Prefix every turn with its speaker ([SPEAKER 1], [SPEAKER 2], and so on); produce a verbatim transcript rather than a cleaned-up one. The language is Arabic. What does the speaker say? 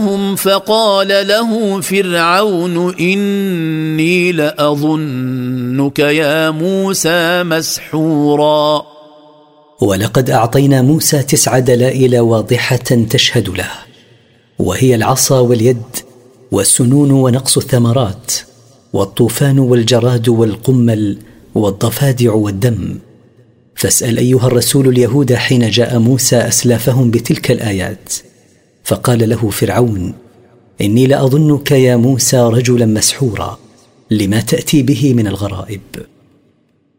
[SPEAKER 1] فقال له فرعون إني لأظنك يا موسى مسحورا.
[SPEAKER 2] ولقد أعطينا موسى تسع دلائل واضحة تشهد له، وهي العصا واليد والسنون ونقص الثمرات والطوفان والجراد والقمل والضفادع والدم. فاسأل أيها الرسول اليهود حين جاء موسى أسلافهم بتلك الآيات، فقال له فرعون إني لأظنك يا موسى رجلا مسحورا لما تأتي به من الغرائب.